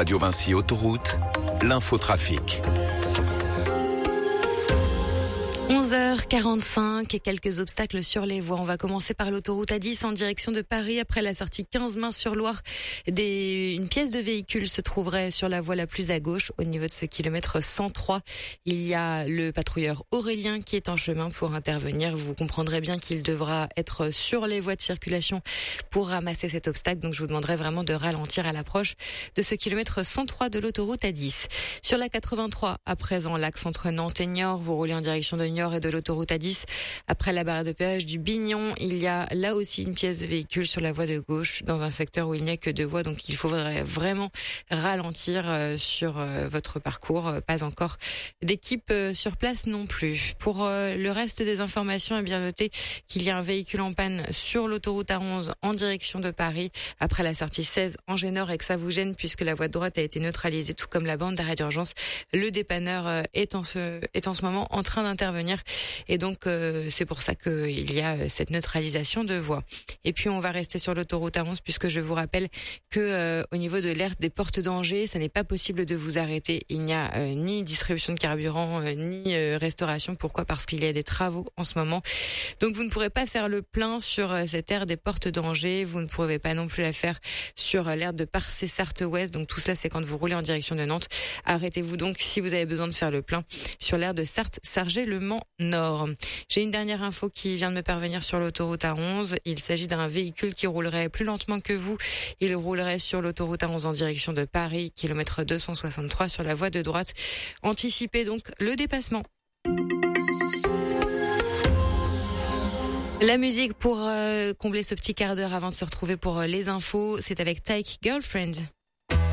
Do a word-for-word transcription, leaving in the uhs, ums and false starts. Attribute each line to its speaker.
Speaker 1: Radio Vinci Autoroute, l'infotrafic.
Speaker 2: onze heures quarante-cinq et quelques obstacles sur les voies. On va commencer par l'autoroute A dix en direction de Paris. Après la sortie quinze Mains-sur-Loire, des, une pièce de véhicule se trouverait sur la voie la plus à gauche. Au niveau de ce kilomètre cent trois, il y a le patrouilleur Aurélien qui est en chemin pour intervenir. Vous comprendrez bien qu'il devra être sur les voies de circulation pour ramasser cet obstacle. Donc je vous demanderai vraiment de ralentir à l'approche de ce kilomètre cent trois de l'autoroute A dix. Sur la quatre-vingt-trois, à présent, l'axe entre Nantes et Niort, vous roulez en direction de Niort et de l'autoroute A dix. Après la barrière de péage du Bignon, il y a là aussi une pièce de véhicule sur la voie de gauche dans un secteur où il n'y a que deux voies. Donc il faudrait vraiment ralentir sur votre parcours. Pas encore d'équipe sur place non plus. Pour le reste des informations, eh bien notez qu'il y a un véhicule en panne sur l'autoroute A onze en direction de Paris. Après la sortie seize en Nord et que ça vous gêne puisque la voie de droite a été neutralisée tout comme la bande d'arrêt d'urgence. Le dépanneur est en ce, est en ce moment en train d'intervenir. Et donc, euh, c'est pour ça qu'il y a cette neutralisation de voie. Et puis, on va rester sur l'autoroute A onze puisque je vous rappelle que euh, au niveau de l'aire des portes d'Angers, ça n'est pas possible de vous arrêter. Il n'y a euh, ni distribution de carburant, euh, ni euh, restauration. Pourquoi ? Parce qu'il y a des travaux en ce moment. Donc, vous ne pourrez pas faire le plein sur euh, cette aire des portes d'Angers. Vous ne pourrez pas non plus la faire sur euh, l'aire de Parcé-Sarthe-Ouest. Donc, tout cela, c'est quand vous roulez en direction de Nantes. Arrêtez-vous donc si vous avez besoin de faire le plein sur l'aire de Sarthe-Sargé-le-Mans Nord. J'ai une dernière info qui vient de me parvenir sur l'autoroute A onze. Il s'agit d'un véhicule qui roulerait plus lentement que vous. Il roulerait sur l'autoroute A onze en direction de Paris, kilomètre deux cent soixante-trois sur la voie de droite. Anticipez donc le dépassement. La musique pour euh, combler ce petit quart d'heure avant de se retrouver pour euh, les infos, c'est avec Tyke Girlfriend.